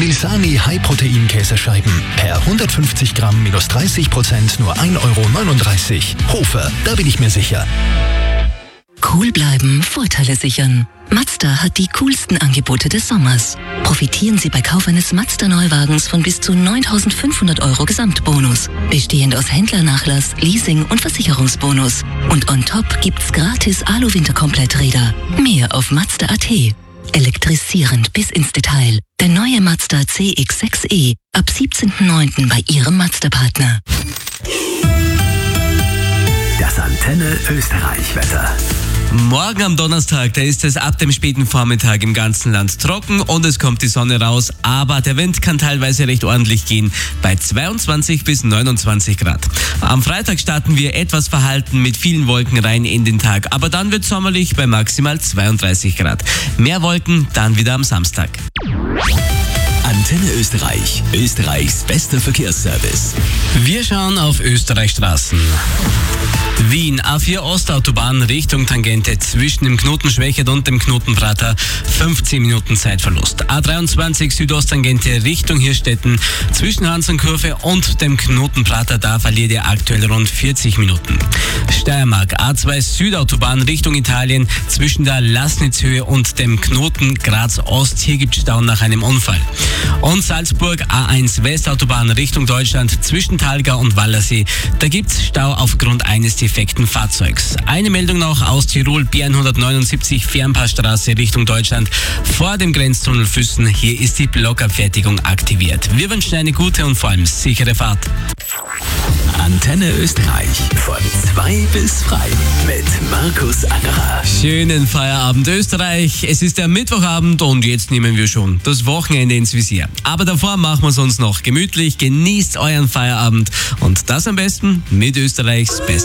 Milsani High-Protein-Käsescheiben. Per 150 Gramm minus 30% nur 1,39 €. Hofer, da bin ich mir sicher. Cool bleiben, Vorteile sichern. Mazda hat die coolsten Angebote des Sommers. Profitieren Sie bei Kauf eines Mazda-Neuwagens von bis zu 9.500 € Gesamtbonus. Bestehend aus Händlernachlass, Leasing und Versicherungsbonus. Und on top gibt's gratis Alu-Winterkompletträder. Mehr auf Mazda.at. Elektrisierend bis ins Detail. Der neue Mazda CX-6e. Ab 17.09. bei Ihrem Mazda-Partner. Das Antenne Österreich-Wetter. Morgen am Donnerstag, da ist es ab dem späten Vormittag im ganzen Land trocken und es kommt die Sonne raus, aber der Wind kann teilweise recht ordentlich gehen, bei 22 bis 29 Grad. Am Freitag starten wir etwas verhalten mit vielen Wolken rein in den Tag, aber dann wird sommerlich bei maximal 32 Grad. Mehr Wolken dann wieder am Samstag. Antenne Österreich, Österreichs bester Verkehrsservice. Wir schauen auf Österreichstraßen. Wien, A4 Ostautobahn Richtung Tangente zwischen dem Knoten Schwechat und dem Knoten Prater, 15 Minuten Zeitverlust. A23 Südosttangente Richtung Hirstetten zwischen Hansenkurve und dem Knoten Prater, da verliert ihr aktuell rund 40 Minuten. Steiermark, A2 Südautobahn Richtung Italien zwischen der Laßnitzhöhe und dem Knoten Graz Ost, hier gibt es Stau nach einem Unfall. Und Salzburg, A1 Westautobahn Richtung Deutschland zwischen Talgau und Wallersee, da gibt es Stau aufgrund eines defekten Fahrzeugs. Eine Meldung noch aus Tirol, B179 Fernpassstraße Richtung Deutschland vor dem Grenztunnel Füssen. Hier ist die Blockabfertigung aktiviert. Wir wünschen eine gute und vor allem sichere Fahrt. Antenne Österreich von 2 bis frei mit Markus Angerer. Schönen Feierabend Österreich. Es ist der Mittwochabend und jetzt nehmen wir schon das Wochenende ins Visier. Aber davor machen wir es uns noch gemütlich. Genießt euren Feierabend und das am besten mit Österreichs Besten.